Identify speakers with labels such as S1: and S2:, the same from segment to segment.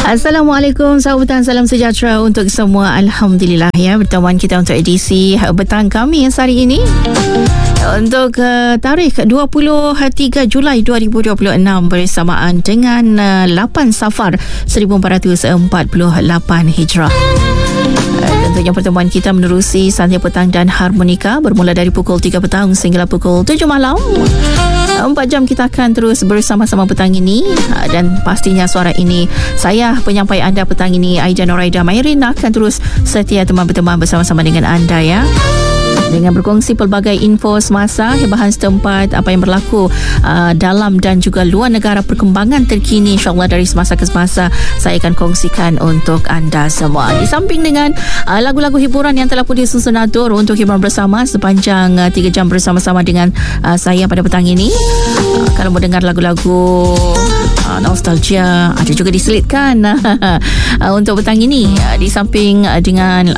S1: Assalamualaikum, sahabat, salam sejahtera untuk semua. Alhamdulillah ya, pertemuan kita untuk edisi petang Khamis hari ini untuk tarikh 23 Julai 2026 bersamaan dengan 8 Safar 1448 Hijrah. Tentunya pertemuan kita menerusi Santai Petang dan Harmonika bermula dari pukul 3 petang sehingga pukul 7 malam. 4 jam kita akan terus bersama-sama petang ini, dan pastinya suara ini saya penyampai anda petang ini, Aida Noraida Mairin, akan terus setia teman-teman bersama-sama dengan anda ya, dengan berkongsi pelbagai info semasa, hebahan setempat, apa yang berlaku dalam dan juga luar negara, perkembangan terkini insyaAllah dari semasa ke semasa saya akan kongsikan untuk anda semua. Di samping dengan lagu-lagu hiburan yang telah pun disusun atur untuk hiburan bersama sepanjang 3 jam bersama-sama dengan saya pada petang ini. Kalau mau dengar lagu-lagu nostalgia, ada juga diselitkan untuk petang ini, di samping dengan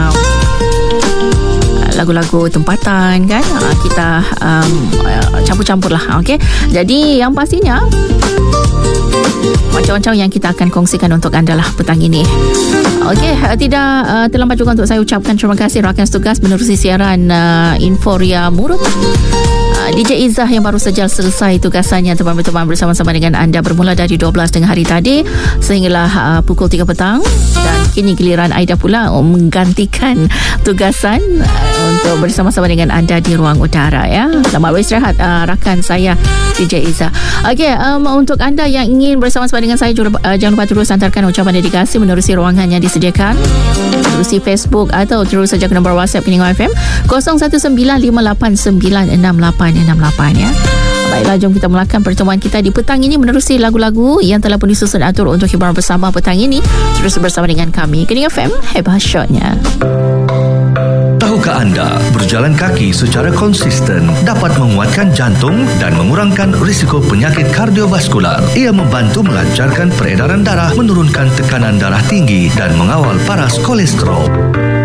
S1: lagu-lagu tempatan kan, kita campur-campur lah. Okey, jadi yang pastinya macam-macam yang kita akan kongsikan untuk anda lah petang ini. Okey, tidak terlambat juga untuk saya ucapkan terima kasih rakan setugas menerusi siaran Inforia Murut, DJ Izzah yang baru saja selesai tugasannya teman-teman bersama-sama dengan anda bermula dari 12 tengah hari tadi sehinggalah pukul 3 petang, dan kini giliran Aida pula menggantikan tugasan untuk bersama-sama dengan anda di ruang utara ya. Selamat beristirahat rakan saya DJ Izzah. Okey, untuk anda yang ingin bersama-sama dengan saya jangan lupa terus hantarkan ucapan dedikasi menerusi ruangan yang disediakan menerusi Facebook atau terus saja ke nombor WhatsApp Keningo FM 0195896868 ya. Baiklah, jom kita mulakan pertemuan kita di petang ini menerusi lagu-lagu yang telah pun disusun atur untuk hiburan bersama petang ini. Terus bersama dengan kami Keningo FM, hebat shotnya.
S2: Tahukah anda, berjalan kaki secara konsisten dapat menguatkan jantung dan mengurangkan risiko penyakit kardiovaskular. Ia membantu melancarkan peredaran darah, menurunkan tekanan darah tinggi dan mengawal paras kolesterol.